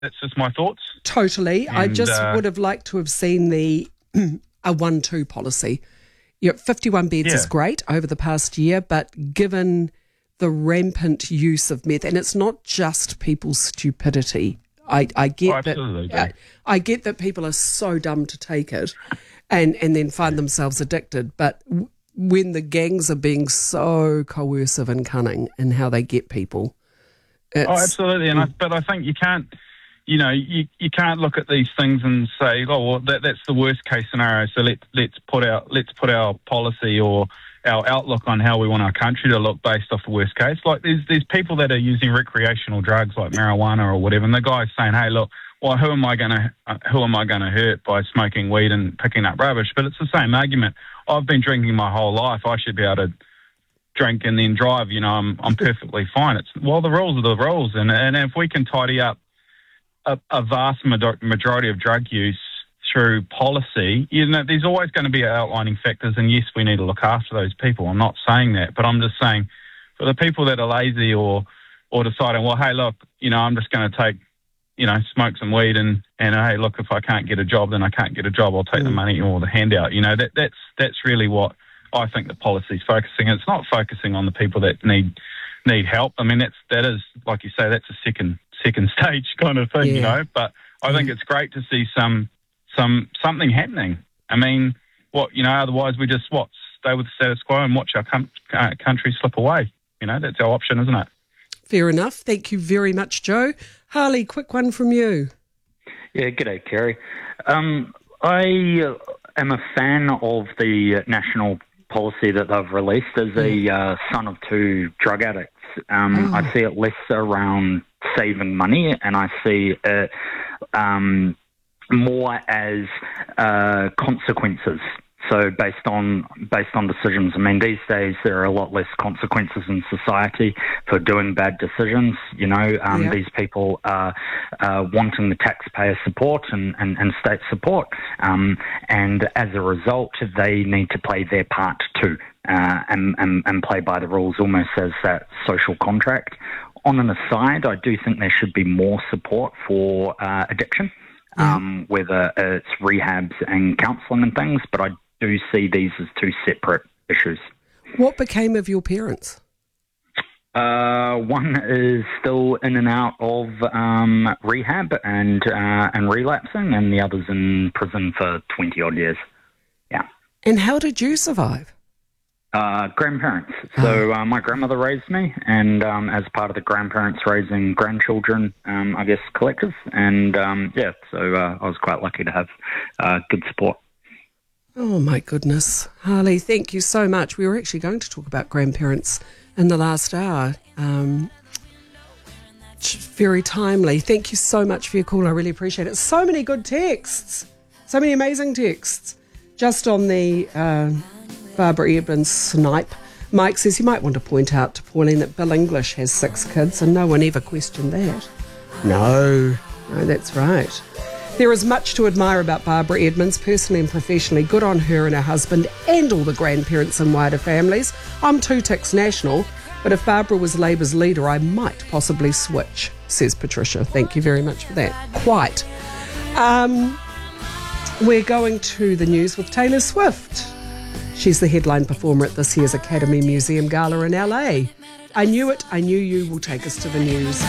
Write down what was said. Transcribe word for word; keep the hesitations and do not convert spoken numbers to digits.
That's just my thoughts. Totally. And, I just uh, would have liked to have seen the a one two policy. You know, fifty-one beds Yeah. is great over the past year, but given the rampant use of meth, and it's not just people's stupidity. I, I get Oh, that. absolutely. I, I get that people are so dumb to take it, and and then find themselves addicted. But w- when the gangs are being so coercive and cunning in how they get people, it's, Oh, absolutely. And I, but I think you can't, you know, you, you can't look at these things and say, oh, well, that, that's the worst case scenario. So let let's put our let's put our policy or our outlook on how we want our country to look based off the worst case. Like there's there's people that are using recreational drugs like marijuana or whatever, and the guy's saying, hey, look, well, who am I going to uh, who am I going to hurt by smoking weed and picking up rubbish? But it's the same argument. I've been drinking my whole life. I should be able to drink and then drive. You know, I'm I'm perfectly fine. It's well, the rules are the rules, and and if we can tidy up a, a vast majority of drug use through policy, you know, there's always going to be outlining factors, and yes, we need to look after those people. I'm not saying that, but I'm just saying for the people that are lazy or or deciding, well, hey, look, you know, I'm just going to take, you know, smoke some weed and and hey, look, if I can't get a job, then I can't get a job. I'll take mm. the money or the handout. You know, that that's that's really what I think the policy's focusing. It's not focusing on the people that need need help. I mean, that's that is like you say, that's a second second stage kind of thing, yeah. you know. But I think it's great to see some. Some something happening. I mean, what you know? Otherwise, we just what stay with the status quo and watch our com- uh, country slip away. You know, that's our option, isn't it? Fair enough. Thank you very much, Joe. Harley, quick one from you. Yeah, g'day, Kerry. Um, I am a fan of the national policy that they've released. As a uh, son of two drug addicts, um, oh. I see it less around saving money, and I see it. Um, more as uh, consequences. So based on based on decisions. I mean, these days there are a lot less consequences in society for doing bad decisions. You know, um, yeah. these people are uh, wanting the taxpayer support and, and, and state support. Um, and as a result, they need to play their part too uh, and, and, and play by the rules almost as that social contract. On an aside, I do think there should be more support for uh, addiction. Yeah. Um, whether it's rehabs and counselling and things, but I do see these as two separate issues. What became of your parents? Uh, one is still in and out of um, rehab and uh, and relapsing, and the other's in prison for twenty odd years. Yeah. And how did you survive? Uh, grandparents. So uh, my grandmother raised me, and um, as part of the grandparents raising grandchildren, um, I guess collective, and um, yeah, so uh, I was quite lucky to have uh, good support. Oh my goodness, Harley, thank you so much. We were actually going to talk about grandparents in the last hour. Um, very timely. Thank you so much for your call. I really appreciate it. So many good texts, so many amazing texts. Just on the. Uh, Barbara Edmonds snipe. Mike says you might want to point out to Pauline that Bill English has six kids and no one ever questioned that. No, no, that's right. There is much to admire about Barbara Edmonds, personally and professionally. Good on her and her husband and all the grandparents and wider families. I'm two ticks national, but if Barbara was Labour's leader, I might possibly switch, says Patricia. Thank you very much for that. Quite. Um, we're going to the news with Taylor Swift. She's the headline performer at this year's Academy Museum Gala in L A. I knew it, I knew you will take us to the news.